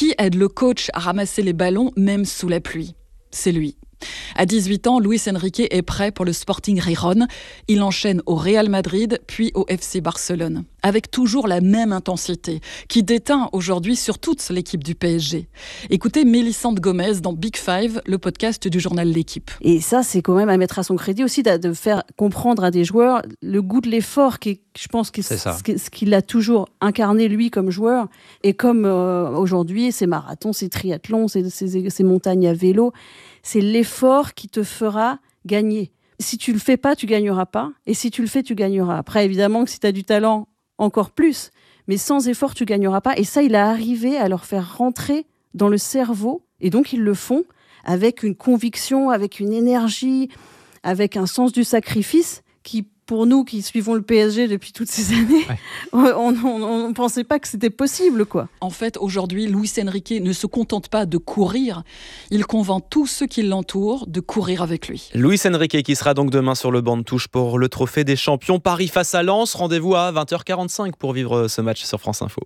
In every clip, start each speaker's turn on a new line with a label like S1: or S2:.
S1: Qui aide le coach à ramasser les ballons même sous la pluie ? C'est lui. À 18 ans, Luis Enrique est prêt pour le Sporting Gijón. Il enchaîne au Real Madrid, puis au FC Barcelone. Avec toujours la même intensité, qui déteint aujourd'hui sur toute l'équipe du PSG. Écoutez Mélisande Gomez dans Big Five, le podcast du journal L'Équipe.
S2: Et ça, c'est quand même à mettre à son crédit aussi, de faire comprendre à des joueurs le goût de l'effort, qui est, je pense, ce qu'il a toujours incarné lui comme joueur. Et comme aujourd'hui, ses marathons, ses triathlons, ses montagnes à vélo, c'est l'effort qui te fera gagner. Si tu le fais pas, tu gagneras pas. Et si tu le fais, tu gagneras. Après, évidemment, que si tu as du talent, encore plus. Mais sans effort, tu gagneras pas. Et ça, il a arrivé à leur faire rentrer dans le cerveau. Et donc, ils le font avec une conviction, avec une énergie, avec un sens du sacrifice qui, pour nous qui suivons le PSG depuis toutes ces années, on ne pensait pas que c'était possible, quoi.
S1: En fait, aujourd'hui, Luis Enrique ne se contente pas de courir, il convainc tous ceux qui l'entourent de courir avec lui.
S3: Luis Enrique qui sera donc demain sur le banc de touche pour le trophée des champions. Paris face à Lens, rendez-vous à 20h45 pour vivre ce match sur France Info.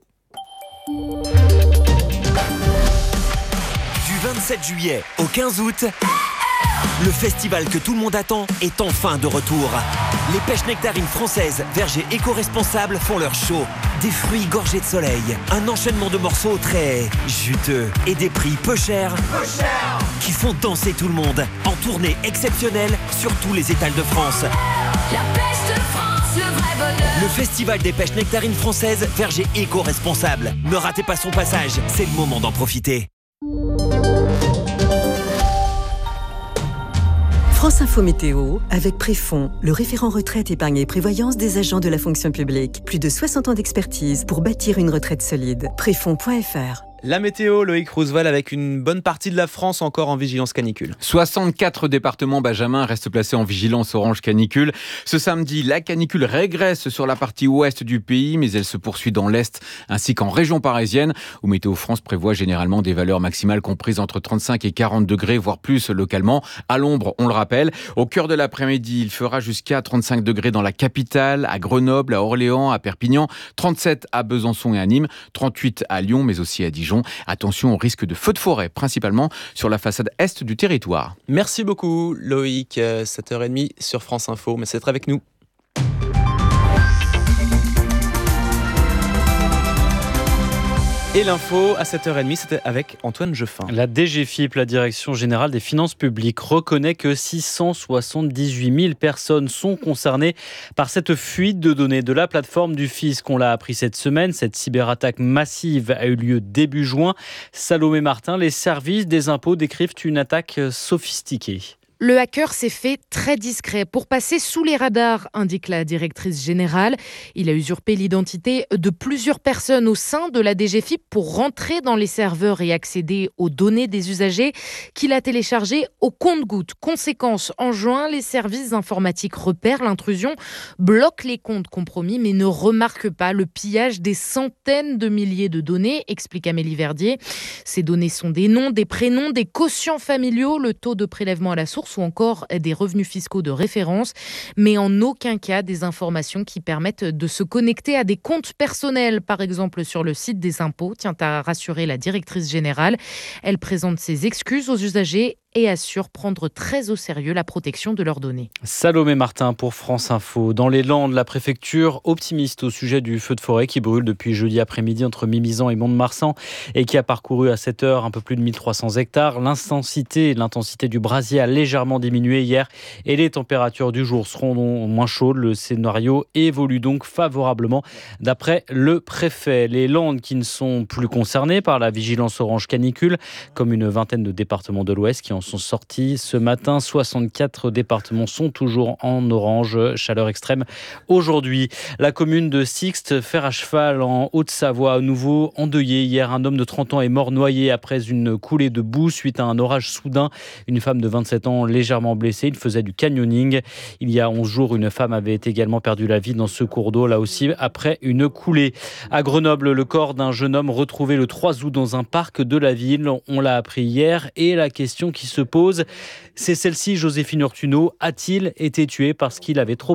S4: Du 27 juillet au 15 août, le festival que tout le monde attend est enfin de retour. Les pêches nectarines françaises, vergers éco-responsables font leur show. Des fruits gorgés de soleil, un enchaînement de morceaux très juteux et des prix peu chers qui font danser tout le monde. En tournée exceptionnelle sur tous les étals de France.
S5: La pêche de France, le vrai bonheur.
S4: Le festival des pêches nectarines françaises, vergers éco-responsables. Ne ratez pas son passage, c'est le moment d'en profiter.
S6: France Info Météo, avec Préfond, le référent retraite, épargne et prévoyance des agents de la fonction publique. Plus de 60 ans d'expertise pour bâtir une retraite solide. Préfond.fr.
S3: La météo, Loïc Roosevelt, avec une bonne partie de la France encore en vigilance canicule.
S7: 64 départements, Benjamin, restent placés en vigilance orange canicule. Ce samedi, la canicule régresse sur la partie ouest du pays, mais elle se poursuit dans l'est ainsi qu'en région parisienne, où Météo France prévoit généralement des valeurs maximales comprises entre 35 et 40 degrés, voire plus localement. À l'ombre, on le rappelle. Au cœur de l'après-midi, il fera jusqu'à 35 degrés dans la capitale, à Grenoble, à Orléans, à Perpignan, 37 à Besançon et à Nîmes, 38 à Lyon, mais aussi à Dijon. Attention au risque de feux de forêt, principalement sur la façade est du territoire.
S3: Merci beaucoup Loïc, 7h30 sur France Info. Merci d'être avec nous. Et l'info à 7h30, c'était avec Antoine Jeffin.
S8: La DGFiP, la Direction Générale des Finances Publiques, reconnaît que 678 000 personnes sont concernées par cette fuite de données de la plateforme du fisc. On l'a appris cette semaine. Cette cyberattaque massive a eu lieu début juin. Salomé Martin, les services des impôts décrivent une attaque sophistiquée.
S9: Le hacker s'est fait très discret pour passer sous les radars, indique la directrice générale. Il a usurpé l'identité de plusieurs personnes au sein de la DGFiP pour rentrer dans les serveurs et accéder aux données des usagers qu'il a téléchargées au compte-gouttes. Conséquence, en juin, les services informatiques repèrent l'intrusion, bloquent les comptes compromis mais ne remarquent pas le pillage des centaines de milliers de données, explique Amélie Verdier. Ces données sont des noms, des prénoms, des quotients familiaux, le taux de prélèvement à la source ou encore des revenus fiscaux de référence, mais en aucun cas des informations qui permettent de se connecter à des comptes personnels, par exemple sur le site des impôts, tient à rassurer la directrice générale. Elle présente ses excuses aux usagers et assure prendre très au sérieux la protection de leurs données.
S8: Salomé Martin pour France Info. Dans les Landes, la préfecture optimiste au sujet du feu de forêt qui brûle depuis jeudi après-midi entre Mimizan et Mont-de-Marsan et qui a parcouru à 7 heures un peu plus de 1300 hectares. L'intensité du brasier a légèrement diminué hier et les températures du jour seront moins chaudes. Le scénario évolue donc favorablement d'après le préfet. Les Landes qui ne sont plus concernées par la vigilance orange canicule, comme une vingtaine de départements de l'Ouest qui en sont sortis ce matin. 64 départements sont toujours en orange, chaleur extrême aujourd'hui. La commune de Sixte, fer à cheval en Haute-Savoie, à nouveau endeuillé. Hier, un homme de 30 ans est mort noyé après une coulée de boue suite à un orage soudain. Une femme de 27 ans légèrement blessée. Il faisait du canyoning. Il y a 11 jours, une femme avait également perdu la vie dans ce cours d'eau, là aussi après une coulée. À Grenoble, le corps d'un jeune homme retrouvé le 3 août dans un parc de la ville. On l'a appris hier et la question qui se pose, c'est celle-ci. Joséphine Urtuno a-t-il été tué parce qu'il avait trop parlé ?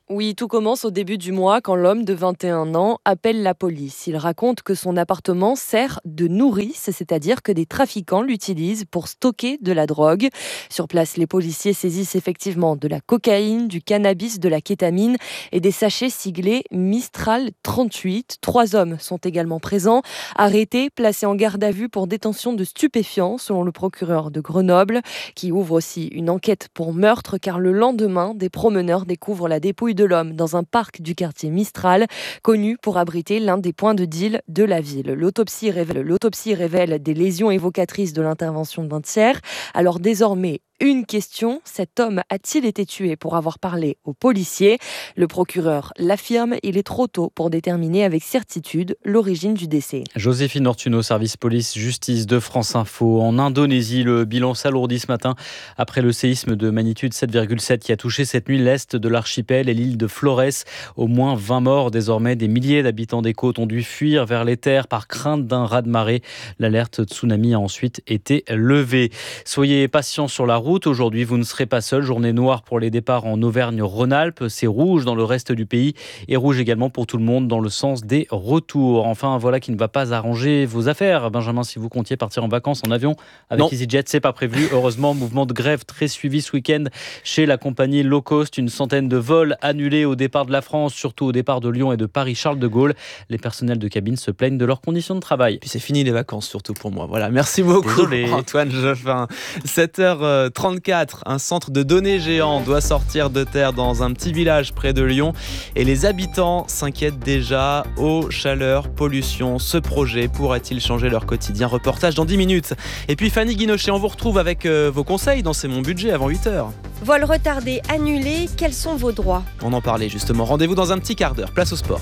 S10: Oui, tout commence au début du mois quand l'homme de 21 ans appelle la police. Il raconte que son appartement sert de nourrice, c'est-à-dire que des trafiquants l'utilisent pour stocker de la drogue. Sur place, les policiers saisissent effectivement de la cocaïne, du cannabis, de la kétamine et des sachets siglés Mistral 38. 3 hommes sont également présents, arrêtés, placés en garde à vue pour détention de stupéfiants, selon le procureur de Grenoble, qui ouvre aussi une enquête pour meurtre car le lendemain, des promeneurs découvrent la dépouille de l'homme dans un parc du quartier Mistral, connu pour abriter l'un des points de deal de la ville. L'autopsie révèle des lésions évocatrices de l'intervention d'un tiers. Alors désormais, une question, cet homme a-t-il été tué pour avoir parlé aux policiers ? Le procureur l'affirme, il est trop tôt pour déterminer avec certitude l'origine du décès.
S8: Joséphine Ortuno, service police-justice de France Info. En Indonésie, le bilan s'alourdit ce matin après le séisme de magnitude 7,7 qui a touché cette nuit l'est de l'archipel et l'île de Flores. Au moins 20 morts. Désormais, des milliers d'habitants des côtes ont dû fuir vers les terres par crainte d'un raz-de-marée. L'alerte tsunami a ensuite été levée. Soyez patients sur la route. Aujourd'hui, vous ne serez pas seul. Journée noire pour les départs en Auvergne-Rhône-Alpes. C'est rouge dans le reste du pays et rouge également pour tout le monde dans le sens des retours. Enfin, voilà qui ne va pas arranger vos affaires. Benjamin, si vous comptiez partir en vacances en avion avec EasyJet, c'est pas prévu. Heureusement, mouvement de grève très suivi ce week-end chez la compagnie low cost. Une centaine de vols annulés au départ de la France, surtout au départ de Lyon et de Paris-Charles de Gaulle. Les personnels de cabine se plaignent de leurs conditions de travail.
S3: Puis c'est fini les vacances, surtout pour moi. Voilà, merci beaucoup.
S8: Désolé.
S3: Antoine Joffin. 7h34, un centre de données géant doit sortir de terre dans un petit village près de Lyon et les habitants s'inquiètent déjà. Eau, chaleur, pollution, ce projet pourrait-il changer leur quotidien ? Reportage dans 10 minutes. Et puis Fanny Guinochet, on vous retrouve avec vos conseils dans C'est mon budget avant 8h.
S11: Vol retardé, annulé, quels sont vos droits ?
S3: On en parlait justement. Rendez-vous dans un petit quart d'heure. Place au sport.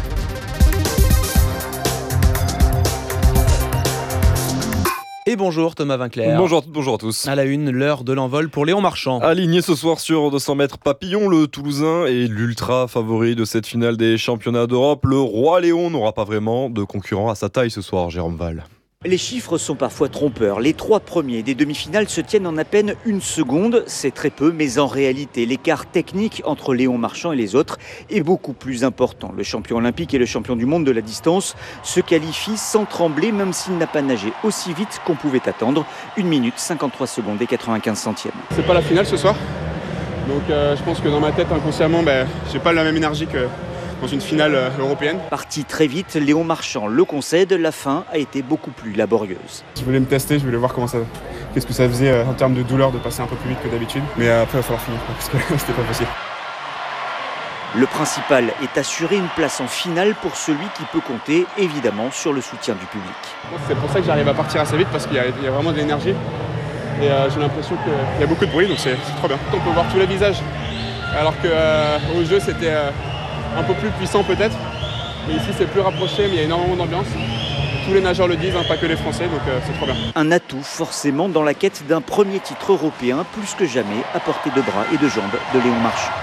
S3: Et bonjour Thomas Vinclair.
S12: Bonjour à tous.
S3: À la une, l'heure de l'envol pour Léon Marchand.
S12: Aligné ce soir sur 200 mètres papillon, le Toulousain est l'ultra favori de cette finale des championnats d'Europe. Le roi Léon n'aura pas vraiment de concurrent à sa taille ce soir, Jérôme Val.
S13: Les chiffres sont parfois trompeurs. Les 3 premiers des demi-finales se tiennent en à peine 1 seconde. C'est très peu, mais en réalité, l'écart technique entre Léon Marchand et les autres est beaucoup plus important. Le champion olympique et le champion du monde de la distance se qualifient sans trembler, même s'il n'a pas nagé aussi vite qu'on pouvait attendre. 1 minute, 53 secondes et 95 centièmes.
S14: C'est pas la finale ce soir. Donc je pense que dans ma tête, inconsciemment, j'ai pas la même énergie que dans une finale européenne.
S13: Parti très vite, Léon Marchand le concède, la fin a été beaucoup plus laborieuse.
S14: Je voulais me tester, je voulais voir qu'est-ce que ça faisait en termes de douleur de passer un peu plus vite que d'habitude. Mais après, il va falloir finir parce que c'était pas possible.
S13: Le principal est assurer une place en finale pour celui qui peut compter évidemment sur le soutien du public.
S14: C'est pour ça que j'arrive à partir assez vite parce qu'il y a vraiment de l'énergie. Et j'ai l'impression qu'il y a beaucoup de bruit, donc c'est trop bien. On peut voir tous les visages. Alors qu'au jeu, c'était un peu plus puissant peut-être, mais ici c'est plus rapproché, mais il y a énormément d'ambiance. Tous les nageurs le disent, pas que les Français, donc c'est trop bien.
S13: Un atout forcément dans la quête d'un premier titre européen, plus que jamais à portée de bras et de jambes de Léon Marchand.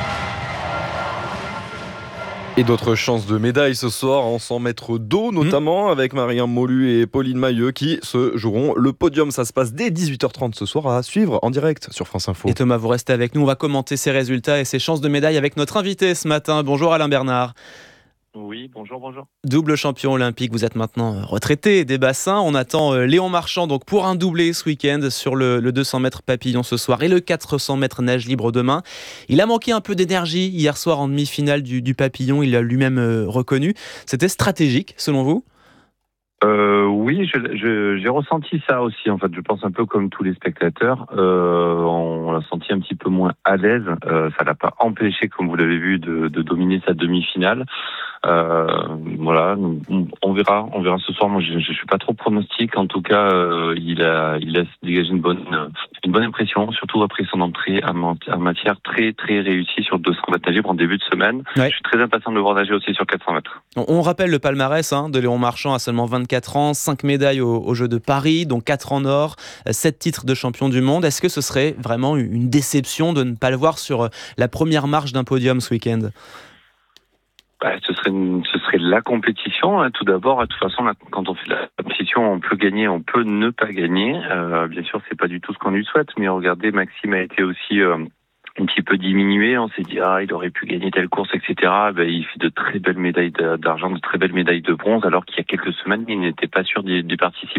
S12: Et d'autres chances de médailles ce soir en 100 mètres d'eau, notamment avec Marianne Molu et Pauline Mailleux qui se joueront le podium. Ça se passe dès 18h30 ce soir à suivre en direct sur France Info.
S3: Et Thomas, vous restez avec nous. On va commenter ces résultats et ces chances de médailles avec notre invité ce matin. Bonjour Alain Bernard.
S15: Oui, bonjour.
S3: Double champion olympique, vous êtes maintenant retraité des bassins. On attend Léon Marchand donc pour un doublé ce week-end sur le 200 mètres papillon ce soir et le 400 mètres nage libre demain. Il a manqué un peu d'énergie hier soir en demi-finale du papillon, il l'a lui-même reconnu. C'était stratégique selon vous ?
S15: Oui, j'ai ressenti ça aussi. En fait, je pense un peu comme tous les spectateurs. On l'a senti un petit peu moins à l'aise. Ça l'a pas empêché, comme vous l'avez vu, de dominer sa demi-finale. Voilà, on verra ce soir. Moi, je suis pas trop pronostic. En tout cas, il a dégagé une bonne impression, surtout après son entrée en matière très très réussie sur 200 mètres nage libre en début de semaine. Ouais. Je suis très impatient de le voir nager aussi sur 400 mètres.
S3: On rappelle le palmarès de Léon Marchand à seulement 24 ans, 5 médailles aux Jeux de Paris, dont 4 en or, 7 titres de champion du monde. Est-ce que ce serait vraiment une déception de ne pas le voir sur la première marche d'un podium ce week-end ?
S15: Ce serait la compétition. Tout d'abord, de toute façon, quand on fait la compétition, on peut gagner, on peut ne pas gagner. Bien sûr, c'est pas du tout ce qu'on lui souhaite, mais regardez, Maxime a été aussi un petit peu diminué. On s'est dit, il aurait pu gagner telle course, etc. Il fait de très belles médailles d'argent, de très belles médailles de bronze, alors qu'il y a quelques semaines, il n'était pas sûr d'y participer.